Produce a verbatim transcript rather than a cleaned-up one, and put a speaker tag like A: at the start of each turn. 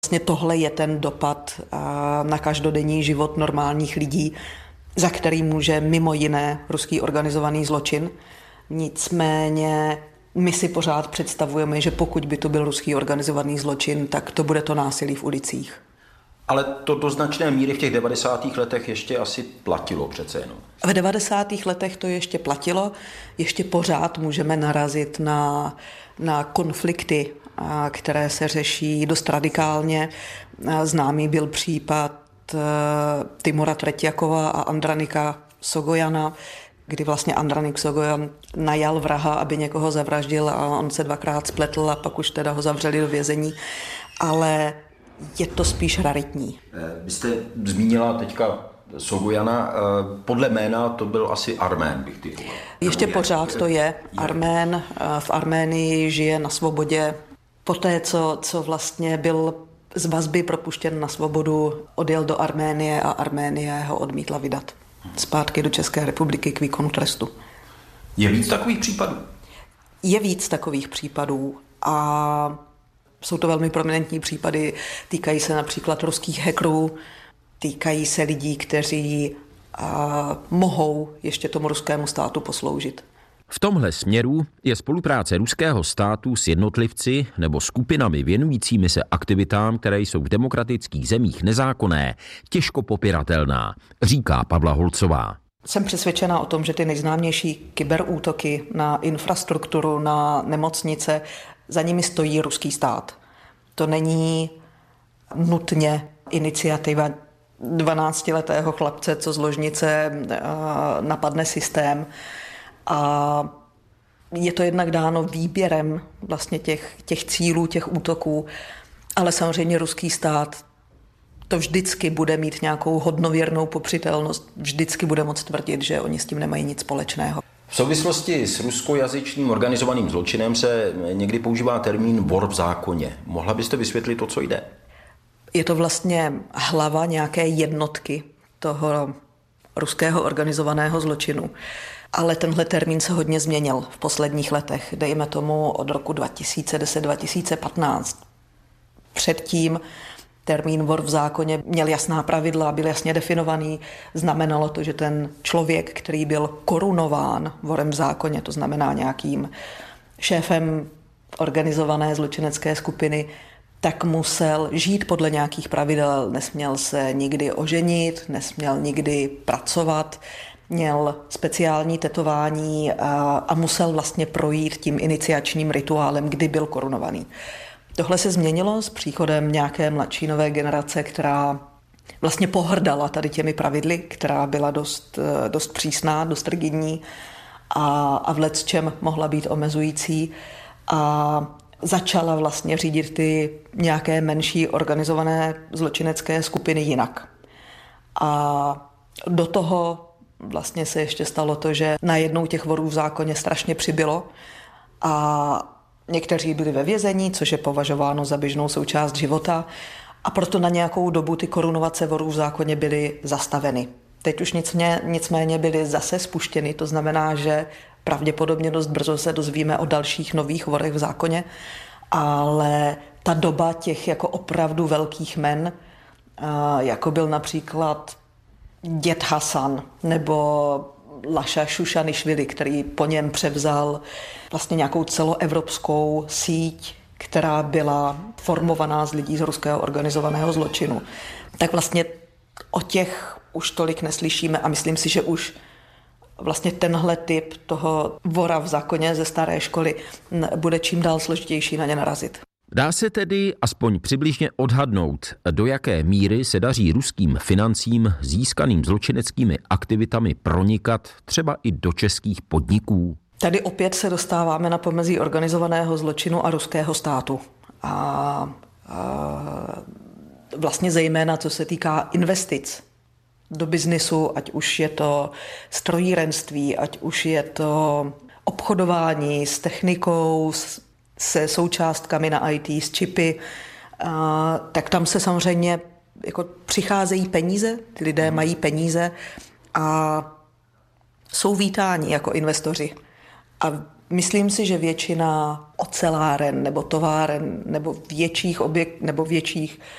A: Vlastně tohle je ten dopad na každodenní život normálních lidí, za který může mimo jiné ruský organizovaný zločin. Nicméně my si pořád představujeme, že pokud by to byl ruský organizovaný zločin, tak to bude to násilí v ulicích.
B: Ale to do značné míry v těch devadesátých letech ještě asi platilo přece jenom.
A: V devadesátých letech to ještě platilo, ještě pořád můžeme narazit na, na konflikty, které se řeší dost radikálně. Známý byl případ Timura Tretjakova a Andranika Sogojana, kdy vlastně Andranik Sogojan najal vraha, aby někoho zavraždil a on se dvakrát spletl a pak už teda ho zavřeli do vězení. Ale je to spíš raritní.
B: Vy jste zmínila teďka Sogojana. Podle jména to byl asi Armén, bych typoval.
A: Ještě pořád to je Armén. V Arménii žije na svobodě. Poté, co, co vlastně byl z vazby propuštěn na svobodu, odjel do Arménie a Arménie ho odmítla vydat zpátky do České republiky k výkonu trestu.
B: Je víc takových případů?
A: Je víc takových případů a jsou to velmi prominentní případy. Týkají se například ruských hackerů, týkají se lidí, kteří a, mohou ještě tomu ruskému státu posloužit.
C: V tomhle směru je spolupráce ruského státu s jednotlivci nebo skupinami věnujícími se aktivitám, které jsou v demokratických zemích nezákonné, těžko popiratelná, říká Pavla Holcová.
A: Jsem přesvědčena o tom, že ty nejznámější kyberútoky na infrastrukturu, na nemocnice, za nimi stojí ruský stát. To není nutně iniciativa dvanáctiletého chlapce, co z ložnice napadne systém. A je to jednak dáno výběrem vlastně těch, těch cílů, těch útoků, ale samozřejmě ruský stát to vždycky bude mít nějakou hodnověrnou popřitelnost, vždycky bude moct tvrdit, že oni s tím nemají nic společného.
B: V souvislosti s ruskojazyčným organizovaným zločinem se někdy používá termín vor v zákoně. Mohla byste vysvětlit, o co jde?
A: Je to vlastně hlava nějaké jednotky toho ruského organizovaného zločinu. Ale tenhle termín se hodně změnil v posledních letech, dejme tomu od roku dva tisíce deset dva tisíce patnáct. Předtím termín vor v zákoně měl jasná pravidla, byl jasně definovaný. Znamenalo to, že ten člověk, který byl korunován vorem v zákoně, to znamená nějakým šéfem organizované zločinecké skupiny, tak musel žít podle nějakých pravidel, nesměl se nikdy oženit, nesměl nikdy pracovat, měl speciální tetování a, a musel vlastně projít tím iniciačním rituálem, kdy byl korunovaný. Tohle se změnilo s příchodem nějaké mladší nové generace, která vlastně pohrdala tady těmi pravidly, která byla dost, dost přísná, dost rigidní a, a v lecčem mohla být omezující a začala vlastně řídit ty nějaké menší organizované zločinecké skupiny jinak. A do toho vlastně se ještě stalo to, že najednou těch vorů v zákoně strašně přibylo a někteří byli ve vězení, což je považováno za běžnou součást života a proto na nějakou dobu ty korunovace vorů v zákoně byly zastaveny. Teď už nicméně, nicméně byly zase spuštěny, to znamená, že pravděpodobně dost brzo se dozvíme o dalších nových vorech v zákoně, ale ta doba těch jako opravdu velkých men, jako byl například děd Hasan nebo Laša Šušanišvili, který po něm převzal vlastně nějakou celoevropskou síť, která byla formovaná z lidí z ruského organizovaného zločinu. Tak vlastně o těch už tolik neslyšíme a myslím si, že už vlastně tenhle typ toho vora v zákoně ze staré školy bude čím dál složitější na ně narazit.
C: Dá se tedy aspoň přibližně odhadnout, do jaké míry se daří ruským financím získaným zločineckými aktivitami pronikat třeba i do českých podniků?
A: Tady opět se dostáváme na pomezí organizovaného zločinu a ruského státu. A, a vlastně zejména co se týká investic do biznisu, ať už je to strojírenství, ať už je to obchodování s technikou, s se součástkami na í té, s čipy, a, tak tam se samozřejmě jako přicházejí peníze, ty lidé mají peníze a jsou vítáni jako investoři. A myslím si, že většina oceláren nebo továren nebo větších objekt, nebo větších